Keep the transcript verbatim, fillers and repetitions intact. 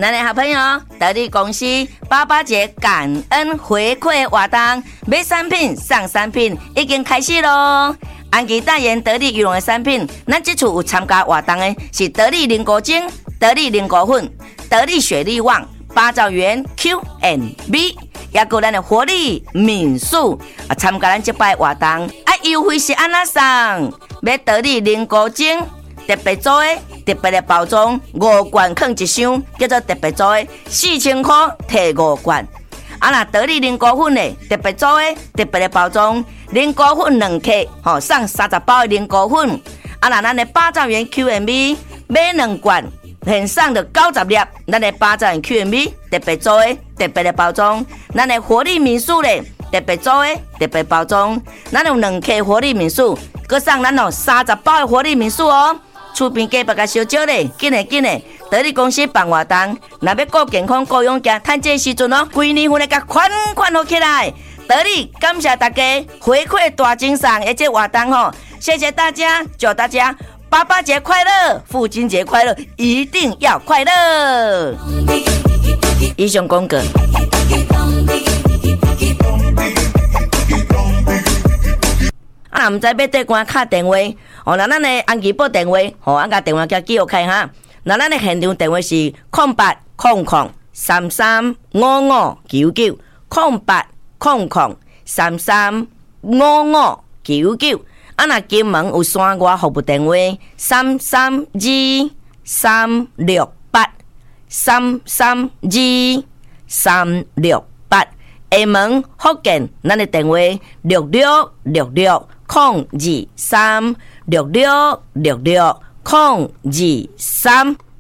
咱的好朋友得力公司八八节感恩回馈活动，买产品送产品已经开始咯。安吉代言得力羽绒的产品，咱这次有参加活动的是得力凝固精、得力凝固粉、得力雪力旺、八兆元 Q and B， 也有咱的活力敏素啊，参加咱这摆活动啊，优惠是安怎送？买得力凝固精特别做的特别的包装，五罐放一箱，叫做特别做的，四千块摕五罐。啊，那得力凝固粉的特别做的特别的包装，凝固粉两克，吼、哦、送三十包的凝固粉。啊，那咱的八兆元 Q and B 买两罐，现送的九十粒，咱的八兆元 Q and B 特别做的特别的包装，咱的活力民宿嘞特别做的特别包装，咱有两克活力民宿，佮送咱哦三十包的活力民宿哦。厝边隔壁甲小少咧，紧诶紧诶！得力公司办活动，若要顾健康、顾勇健，趁这时阵哦，规年份来甲款款好起来。得力感谢大家回馈大精神的这活动吼，谢谢大家，祝大家爸爸节快乐，父亲节快乐，一定要快乐。以上广告。啊，唔知要对官敲电话，哦，那咱的安吉报电话，吼、哦，俺甲电话叫记录开哈。那咱的现场电话是空八空空三三五五九九，空八空空三三五五九九。啊，那金门有山外服务电话三三二三六八三三二三六八。厦门福建，咱的电话六六六六。空二三六六六六空二三。